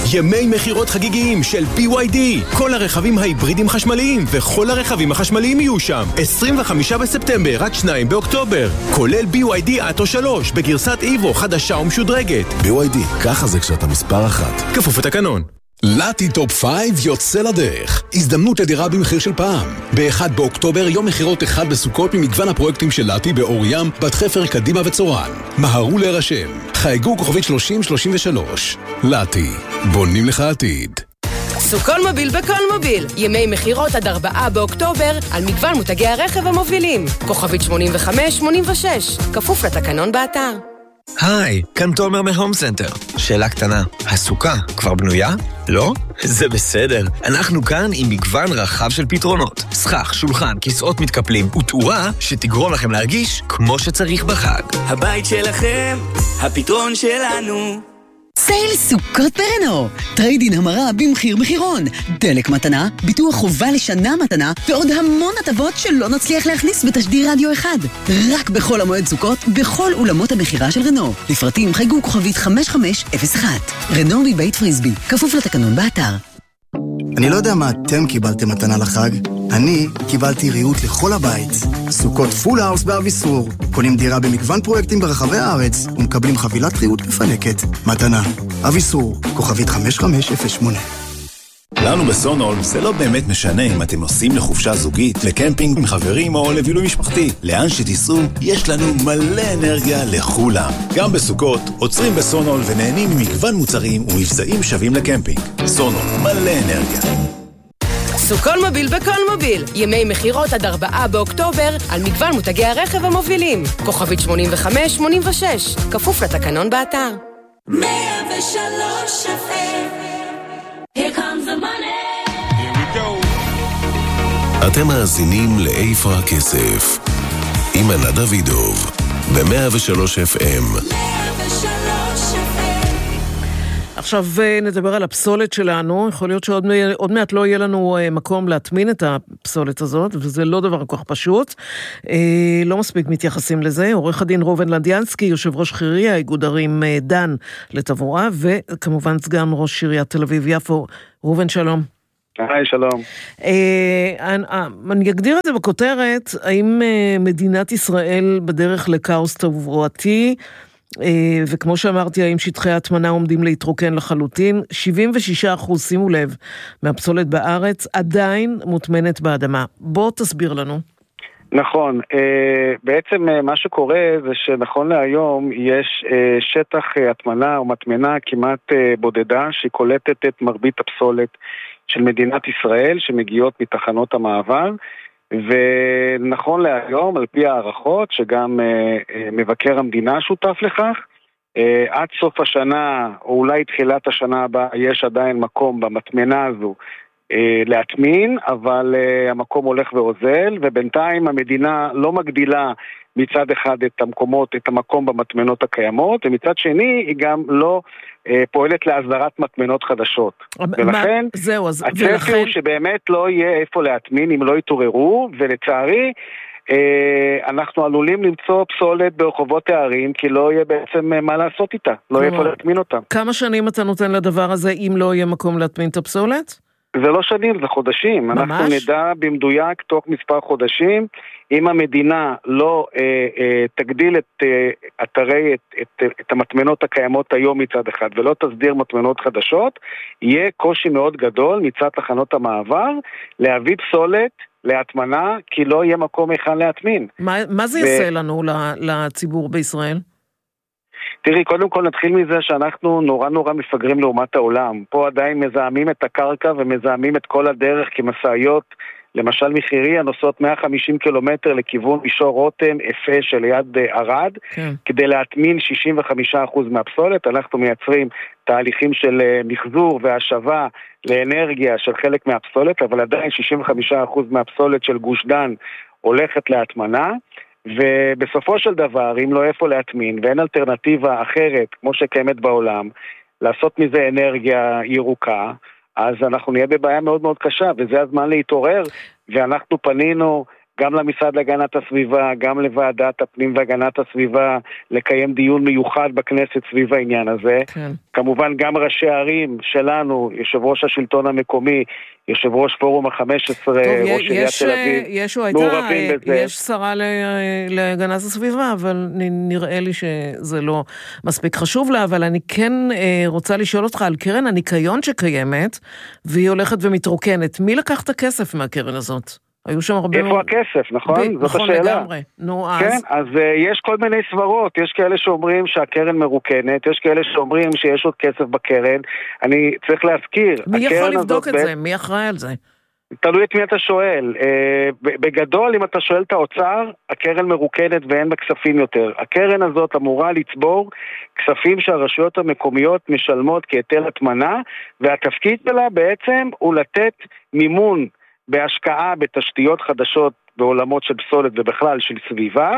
ימי מחירות חגיגיים של BYD. כל הרכבים ההיברידים חשמליים וכל הרכבים החשמליים יהיו שם. 25 בספטמבר עד 2 באוקטובר. כולל BYD אטו 3 בגרסת איבו חדשה ומשודרגת. BYD, ככה זה כשאתה מספר 1. כפוף לתקנון. לטי טופ 5 יוצא לדרך. הזדמנות לדירה במחיר של פעם. ב-1 באוקטובר יום מחירות אחד בסוכות ממגוון הפרויקטים של לטי באור ים, בת חפר, קדימה וצורן. מהרו להירשם. חייגו כוכבית 3033. לטי, בונים לך עתיד. סוכות מוביל בכל מוביל. ימי מחירות עד 4 באוקטובר על מגוון מותגי הרכב המובילים. כוכבית 8586. כפוף לתקנון באתר. היי, כאן תומר מהום סנטר. שאלה קטנה, הסוכה כבר בנויה? לא? זה בסדר. אנחנו כאן עם מגוון רחב של פתרונות. סכך, שולחן, כיסאות מתקפלים ותאורה שתגרום לכם להרגיש כמו שצריך בחג. הבית שלכם, הפתרון שלנו. סייל סוכות ברנו, טריידין המרה במחיר מחירון, דלק מתנה, ביטוח חובה לשנה מתנה ועוד המון הטבות שלא נצליח להכניס בתשדיר רדיו אחד. רק בכל המועד סוכות, בכל אולמות המחירה של רנו. לפרטים חייגו כוכבית 5501. רנו מבית פריסבי, כפוף לתקנון באתר. אני לא יודע מה אתם קיבלתם מתנה לחג. אני קיבלתי ריהוט לכל הבית. סוכות פול האוס באביסור. קונים דירה במגוון פרויקטים ברחבי הארץ ומקבלים חבילת ריהוט מפנקת. מתנה. אביסור. כוכבית 5508. לנו בסונול זה לא באמת משנה אם אתם נוסעים לחופשה זוגית, לקמפינג עם חברים או לבילוי משפחתי. לאן שתיסעו, יש לנו מלא אנרגיה לכולם. גם בסוכות, עוצרים בסונול ונהנים ממגוון מוצרים ומבצעים שווים לקמפינג. סונול, מלא אנרגיה. סוכות מוביל בכל מוביל. ימי מחירות עד 4 באוקטובר על מגוון מותגי הרכב המובילים. כוכבית 8586. כפוף לתקנון באתר. 103 Here comes the money. Here we go. אתם מאזינים לאיפה הכסף עם ענת דוידוב ב-103 FM. 103 עכשיו נדבר על הפסולת שלנו. יכול להיות שעוד מעט לא יהיה לנו מקום להטמין את הפסולת הזאת, וזה לא דבר כל כך פשוט. לא מספיק מתייחסים לזה. עורך הדין ראובן לנדיאנסקי, יושב ראש חירייה, איגוד ערים דן לתברואה, וכמובן סגן ראש עיריית תל אביב-יפו. ראובן, שלום. היי, שלום. אני אגדיר את זה בכותרת, האם מדינת ישראל בדרך לכאוס תברואתי, וכמו שאמרתי, האם שטחי ההטמנה עומדים להתרוקן לחלוטין? 76%, שימו לב, מהפסולת בארץ עדיין מוטמנת באדמה. בוא תסביר לנו. נכון, בעצם מה שקורה זה שנכון להיום יש שטח הטמנה או מטמנה כמעט בודדה שהיא קולטת את מרבית הפסולת של מדינת ישראל שמגיעות מתחנות המעבר, ונכון להיום, על פי הערכות, שגם מבקר המדינה שותף לכך, עד סוף השנה, או אולי תחילת השנה הבאה, יש עדיין מקום במטמנה הזו להטמין, אבל המקום הולך ואוזל, ובינתיים המדינה לא מגדילה מצד אחד את המקומות, את המקום במטמנות הקיימות, ומצד שני היא גם לא פועלת להסדרת מטמנות חדשות. ולכן, הצפי הוא שבאמת לא יהיה איפה להטמין אם לא יתעוררו, ולצערי, אנחנו עלולים למצוא פסולת ברחובות הערים, כי לא יהיה בעצם מה לעשות איתה, לא יהיה איפה להטמין אותה. כמה שנים אתה נותן לדבר הזה אם לא יהיה מקום להטמין את הפסולת? זה לא שנים, זה חודשים. ממש? אנחנו נדע במדויק תוך מספר חודשים, אם המדינה לא תגדיל את את המטמנות הקיימות היום מצד אחד, ולא תסדיר מטמנות חדשות, יהיה קושי מאוד גדול מצד תחנות המעבר, להביא פסולת להטמנה, כי לא יהיה מקום היכן להטמין. מה זה יעשה לנו לציבור בישראל? תראי, קודם כל נתחיל מזה שאנחנו נורא מפגרים לעומת העולם. פה עדיין מזהמים את הקרקע ומזהמים את כל הדרך כמסעיות, למשל מחירי הנוסעות 150 קילומטר לכיוון מישור רותם, אפה שליד ערד, כדי להטמין 65% מהפסולת. אנחנו מייצרים תהליכים של מחזור והשבה לאנרגיה של חלק מהפסולת, אבל עדיין 65% מהפסולת של גוש דן הולכת להטמנה, ובסופו של דבר, אם לא איפה להטמין, ואין אלטרנטיבה אחרת, כמו שקיימת בעולם, לעשות מזה אנרגיה ירוקה, אז אנחנו נהיה בבעיה מאוד מאוד קשה, וזה הזמן להתעורר, ואנחנו פנינו גם למשרד להגנת הסביבה, גם לוועדת הפנים והגנת הסביבה, לקיים דיון מיוחד בכנסת סביב העניין הזה. כן. כמובן גם ראשי הערים שלנו, יושב ראש השלטון המקומי, יושב ראש פורום ה-15, ראש עיריית תל אביב, מעורבים בזה. יש שרה להגנת הסביבה, אבל נראה לי שזה לא מספיק חשוב לה, אבל אני כן רוצה לשאול אותך על קרן הניקיון שקיימת, והיא הולכת ומתרוקנת. מי לקח את הכסף מהקרן הזאת? היו שם הרבה... איפה הכסף, נכון? זאת נכון השאלה. לגמרי. נו, אז... כן, אז יש כל מיני סברות. יש כאלה שאומרים שהקרן מרוקנת, יש כאלה שאומרים שיש עוד כסף בקרן. אני צריך להזכיר. מי יכול לבדוק את זה? מי אחראי על זה? תלוי את מי אתה שואל. בגדול, אם אתה שואל את האוצר, הקרן מרוקנת ואין בה כספים יותר. הקרן הזאת אמורה לצבור כספים שהרשויות המקומיות משלמות כהיטל הטמנה, והתפקיד שלה בעצם הוא לתת מימון בהשקעה בתשתיות חדשות בעולמות של פסולת ובכלל של סביבה,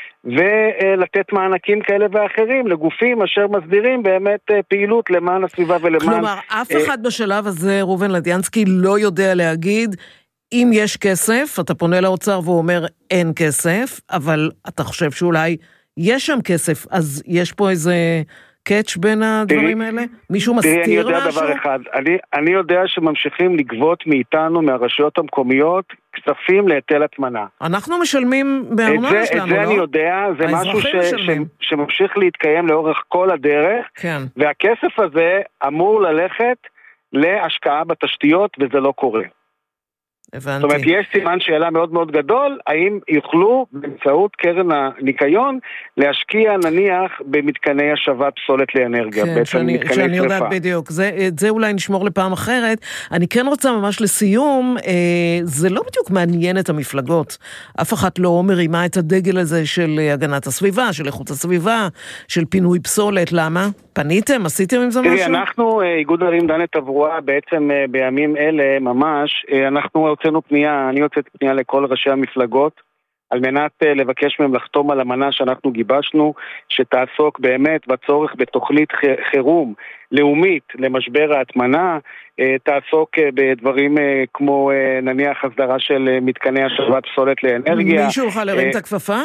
ולתת מענקים כאלה ואחרים לגופים אשר מסדירים באמת פעילות למען הסביבה ולמען... כלומר, אף אחד בשלב הזה, ראובן לדיאנסקי, לא יודע להגיד, אם יש כסף, אתה פונה לאוצר והוא אומר אין כסף, אבל אתה חושב שאולי יש שם כסף, אז יש פה איזה... קאץ' בין הדברים האלה? מישהו מסתיר משהו? אני יודע דבר אחד, אני יודע שממשיכים לגבות מאיתנו, מהרשויות המקומיות, כספים להיטל הטמנה. אנחנו משלמים בארנונה שלנו, לא? את זה אני יודע, זה משהו שממשיך להתקיים לאורך כל הדרך, כן. והכסף הזה אמור ללכת להשקעה בתשתיות, וזה לא קורה. הבנתי. זאת אומרת, יש סימן שאלה מאוד מאוד גדול, האם יוכלו באמצעות קרן הניקיון להשקיע נניח במתקני השבת פסולת לאנרגיה, כן, שאני יודעת בדיוק. זה אולי נשמור לפעם אחרת. אני כן רוצה ממש לסיום, זה לא בדיוק מעניין את המפלגות. אף אחת לא מרימה את הדגל הזה של הגנת הסביבה, של איכות הסביבה, של פינוי פסולת. למה? פניתם? עשיתם עם זה משהו? תראי, אנחנו, איגוד ערים דן לתברואה, בעצם בימים אלה ממש, אנחנו הוצאנו פנייה, אני הוצאתי פנייה לכל ראשי המפלגות, על מנת לבקש מהם לחתום על אמנה שאנחנו גיבשנו, שתעסוק באמת בצורך בתוכנית חירום לאומית למשבר ההטמנה, תעסוק בדברים כמו נניח הסדרה של מתקני השבת פסולת לאנרגיה. מישהו יוכל להרים את הכפפה?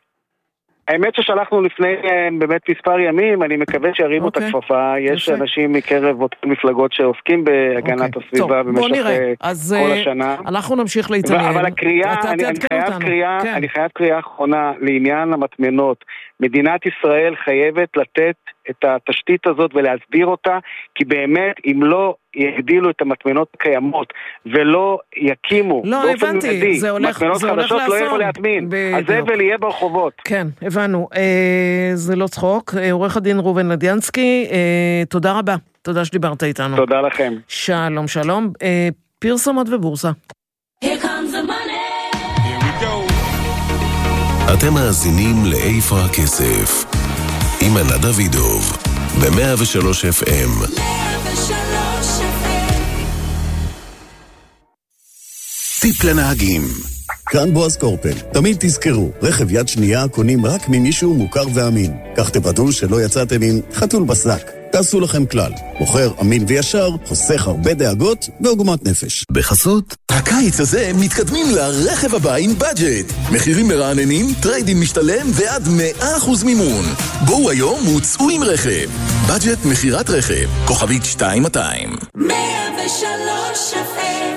האמת ששלחנו לפני באמת מספר ימים, אני מקווה שירימו את הכפפה, יש אנשים מקרב אותן מפלגות שעוסקים בהגנת הסביבה במשך כל השנה. אנחנו נמשיך להתעניין. אבל הקריאה, אני חייב קריאה אחרונה לעניין המטמנות. מדינת ישראל חייבת לתת את התשתית הזאת ולהסביר אותה, כי באמת אם לא יגדילו את המטמנות הקיימות ולא יקימו באופן מיידי מטמנות חדשות, לא יבוא להטמין. הזבל יהיה ברחובות. כן, הבנו. זה לא צחוק. עורך הדין ראובן לדיאנסקי, תודה רבה. תודה שדיברת איתנו. תודה לכם. שלום, שלום. פרסומות ובורסה. Here comes the money. Here we go. אתם מאזינים לאיפה הכסף עם ענת דוידוב ב-103 FM. טיפ לנהגים. כאן בועז קורפל. תמיד תזכרו, רכב יד שנייה קונים רק ממישהו מוכר ואמין. כך תוודאו שלא יצאתם עם חתול בשק. תעשו לכם כלל. מוכר אמין וישר, חוסך הרבה דאגות ועוגמת נפש. בחסות, הקיץ הזה מתקדמים לרכב הבא עם בדג'ט. מחירים מרעננים, טריידים משתלם ועד 100% מימון. בואו היום וצאו עם רכב. בדג'ט מחירת רכב. כוכבית 2200. 103 FM.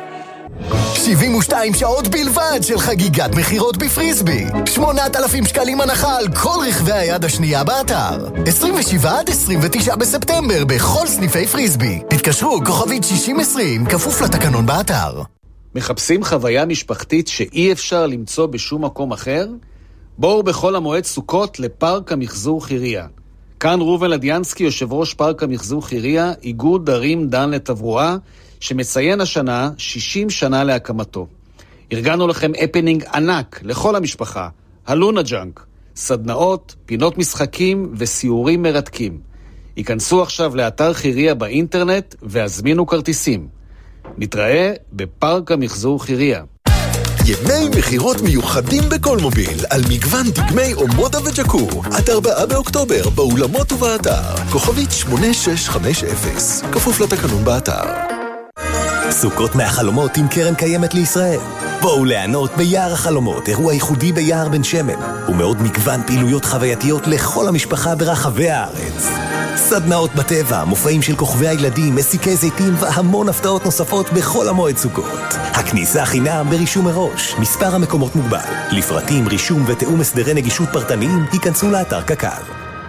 72 שעות בלבד של חגיגת מחירות בפריסבי. 8,000 שקלים הנחה על כל רכבי היד השנייה באתר. 27 עד 29 בספטמבר בכל סניפי פריסבי. תתקשרו כוכבית 6020 כפוף לתקנון באתר. מחפשים חוויה משפחתית שאי אפשר למצוא בשום מקום אחר? בואו בחול המועד סוכות לפארק המחזור חיריה. כאן ראובן לדיאנסקי, יושב ראש פארק המחזור חיריה, איגוד ערים דן לתברואה, שמציין השנה 60 שנה להקמתו. ארגנו לכם הפנינג ענק לכל המשפחה, הלונה ג'אנק, סדנאות, פינות משחקים וסיורים מרתקים. היכנסו עכשיו לאתר חיריה באינטרנט והזמינו כרטיסים. נתראה בפארק המחזור חיריה. ימי מחירות מיוחדים בכל מוביל על מגוון דגמי אומודה וג'קור עד 4 באוקטובר באולמות ובאתר. כוכבית 8650 כפוף לתקנון באתר. סוכות מהחלומות עם קרן קיימת לישראל. בואו ליהנות ביער החלומות, אירוע ייחודי ביער בן שמן, ומאוד מגוון פעילויות חווייתיות לכל המשפחה ברחבי הארץ. סדנאות בטבע, מופעים של כוכבי הילדים, מסיקי זיתים והמון הפתעות נוספות בכל המועד סוכות. הכניסה חינם ברישום מראש, מספר המקומות מוגבל. לפרטים, רישום ותאום הסדרי נגישות פרטניים, היכנסו לאתר קק"ל.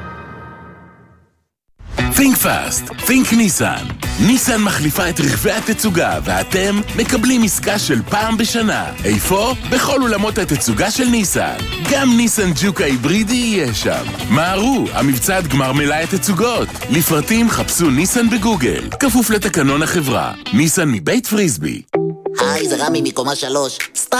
Think Fast, Think ניסן. ניסן מחליפה את רכבי התצוגה, ואתם מקבלים עסקה של פעם בשנה. איפה? בכל אולמות התצוגה של ניסן. גם ניסן ג'וק ההיברידי יהיה שם. מהרו, המבצע עד גמר מלאי התצוגות. לפרטים חפשו ניסן בגוגל. כפוף לתקנון החברה. ניסן מבית פריסבי. היי, זה רמי מקומה 3. סתם